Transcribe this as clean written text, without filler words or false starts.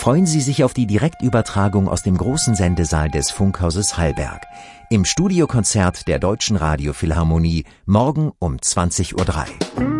freuen Sie sich auf die Direktübertragung aus dem großen Sendesaal des Funkhauses Hallberg. Im Studiokonzert der Deutschen Radiophilharmonie morgen um 20:03 Uhr.